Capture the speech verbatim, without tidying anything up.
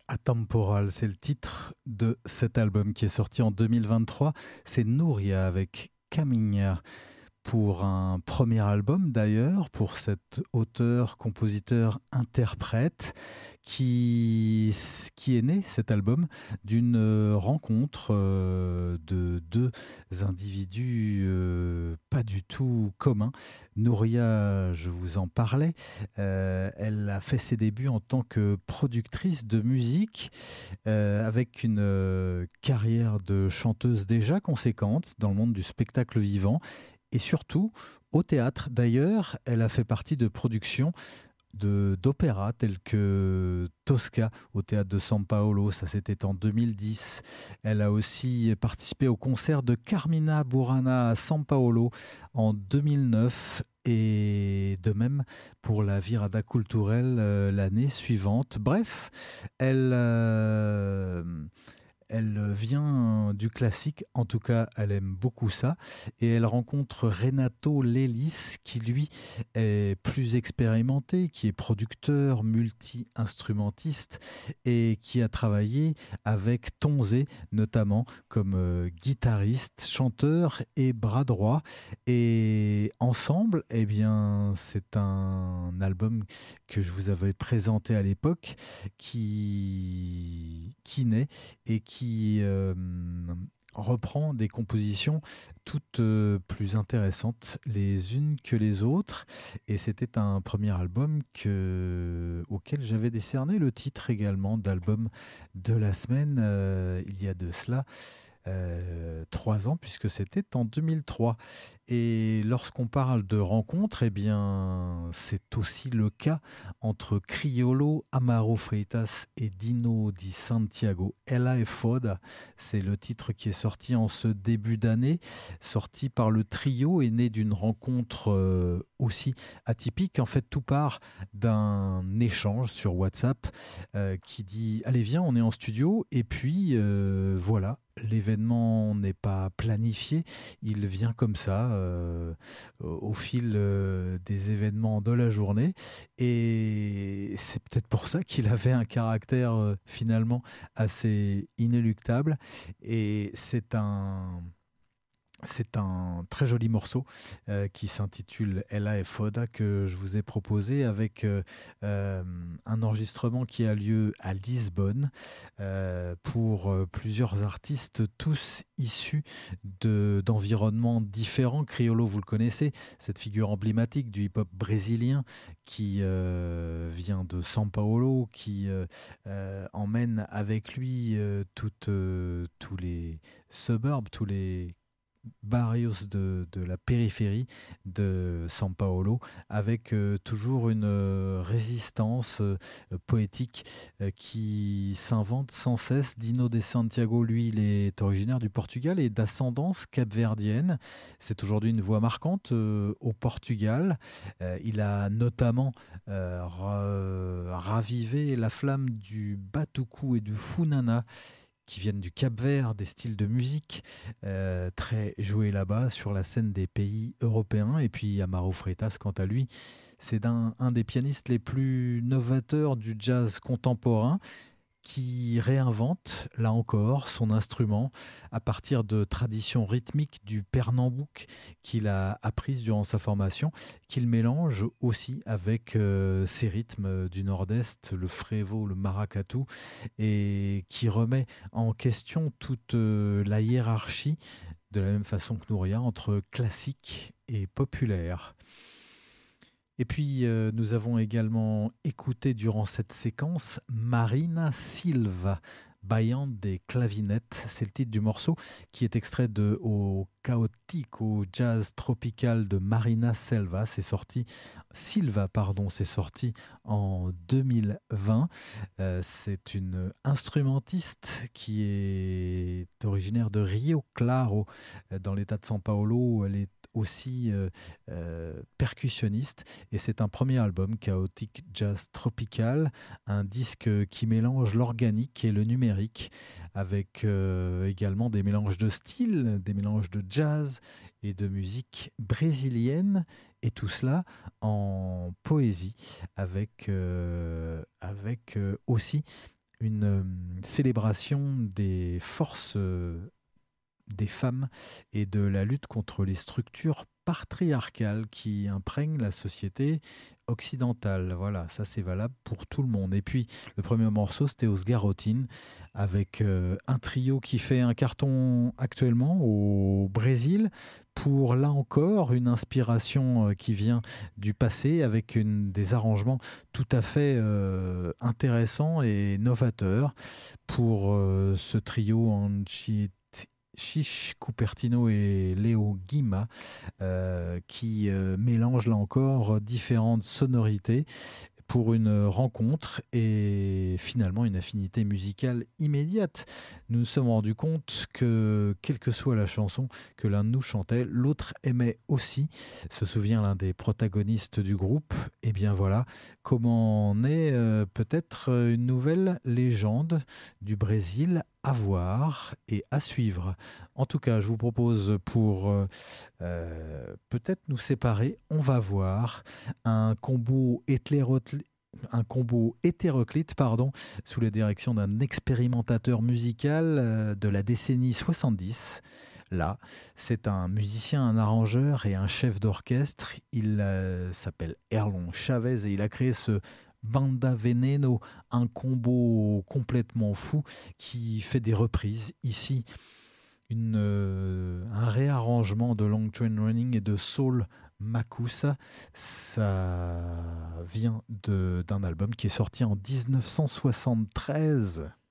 Atemporal, c'est le titre de cet album qui est sorti en deux mille vingt-trois. C'est Nouria avec Caminha pour un premier album d'ailleurs, pour cet auteur, compositeur, interprète qui, qui est né, cet album, d'une rencontre euh, de deux individus euh, pas du tout communs. Nouria, je vous en parlais, euh, elle a fait ses débuts en tant que productrice de musique euh, avec une euh, carrière de chanteuse déjà conséquente dans le monde du spectacle vivant et surtout au théâtre. D'ailleurs, elle a fait partie de productions de, d'opéra telles que Tosca au théâtre de San Paolo, ça c'était en deux mille dix. Elle a aussi participé au concert de Carmina Burana à San Paolo en deux mille neuf et de même pour la Virada Culturelle euh, l'année suivante. Bref, elle... euh, Elle vient du classique, en tout cas elle aime beaucoup ça, et elle rencontre Renato Lelis qui lui est plus expérimenté, qui est producteur, multi-instrumentiste et qui a travaillé avec Tonzé notamment comme euh, guitariste, chanteur et bras droit. Et ensemble, eh bien, c'est un album que je vous avais présenté à l'époque qui, qui naît et qui euh, reprend des compositions toutes euh, plus intéressantes les unes que les autres. Et c'était un premier album que, auquel j'avais décerné le titre également d'album de la semaine, euh, il y a de cela euh, trois ans, puisque c'était en deux mille trois. Et lorsqu'on parle de rencontres, eh bien, c'est aussi le cas entre Criolo, Amaro Freitas et Dino Di Santiago. Ella e Foda, c'est le titre qui est sorti en ce début d'année, sorti par le trio et né d'une rencontre euh, aussi atypique. En fait, tout part d'un échange sur WhatsApp euh, qui dit « Allez, viens, on est en studio » et puis euh, voilà. L'événement n'est pas planifié, il vient comme ça euh, au fil euh, des événements de la journée et c'est peut-être pour ça qu'il avait un caractère euh, finalement assez inéluctable et c'est un... C'est un très joli morceau euh, qui s'intitule Ella e Foda que je vous ai proposé avec euh, euh, un enregistrement qui a lieu à Lisbonne euh, pour euh, plusieurs artistes, tous issus de, d'environnements différents. Criolo, vous le connaissez, cette figure emblématique du hip-hop brésilien qui euh, vient de São Paulo, qui euh, euh, emmène avec lui euh, toutes, euh, tous les suburbs, tous les barrios de, de la périphérie de São Paulo, avec euh, toujours une euh, résistance euh, poétique euh, qui s'invente sans cesse. Dino de Santiago, lui, il est originaire du Portugal et d'ascendance capverdienne. C'est aujourd'hui une voix marquante euh, au Portugal. Euh, il a notamment euh, ra- ravivé la flamme du batucu et du funana qui viennent du Cap-Vert, des styles de musique euh, très joués là-bas sur la scène des pays européens. Et puis Amaro Freitas, quant à lui, c'est un, un des pianistes les plus novateurs du jazz contemporain qui réinvente, là encore, son instrument à partir de traditions rythmiques du pernambouc qu'il a apprises durant sa formation, qu'il mélange aussi avec euh, ses rythmes du nord-est, le frévo, le maracatu, et qui remet en question toute euh, la hiérarchie, de la même façon que Nouria, entre classique et populaire. Et puis, euh, nous avons également écouté durant cette séquence Marina Silva, Baian des clavinettes. C'est le titre du morceau qui est extrait de Au chaotique, au jazz tropical de Marina Silva. C'est sorti, Silva, pardon, c'est sorti en deux mille vingt. Euh, c'est une instrumentiste qui est originaire de Rio Claro, dans l'état de São Paulo. Elle est aussi euh, euh, percussionniste et c'est un premier album chaotique jazz tropical, un disque qui mélange l'organique et le numérique avec euh, également des mélanges de styles, des mélanges de jazz et de musique brésilienne et tout cela en poésie avec, euh, avec euh, aussi une euh, célébration des forces euh, des femmes et de la lutte contre les structures patriarcales qui imprègnent la société occidentale. Voilà, ça c'est valable pour tout le monde. Et puis le premier morceau, c'était Osgarotine, avec euh, un trio qui fait un carton actuellement au Brésil, pour là encore une inspiration euh, qui vient du passé, avec une, des arrangements tout à fait euh, intéressants et novateurs pour euh, ce trio Anchi Chiche Cupertino et Léo Guima, euh, qui euh, mélangent là encore différentes sonorités pour une rencontre et finalement une affinité musicale immédiate. Nous nous sommes rendus compte que, quelle que soit la chanson que l'un de nous chantait, l'autre aimait aussi. Se souvient l'un des protagonistes du groupe. Et bien voilà comment naît euh, peut-être une nouvelle légende du Brésil à voir et à suivre. En tout cas, je vous propose pour euh, euh, peut-être nous séparer, on va voir un combo hétéroclite, un combo hétéroclite pardon, sous la direction d'un expérimentateur musical euh, de la décennie soixante-dix. Là, c'est un musicien, un arrangeur et un chef d'orchestre. Il euh, s'appelle Erlon Chavez et il a créé ce Banda Veneno, un combo complètement fou qui fait des reprises. Ici, une, euh, un réarrangement de Long Train Running et de Soul Makusa. Ça vient de, d'un album qui est sorti en dix-neuf cent soixante-treize.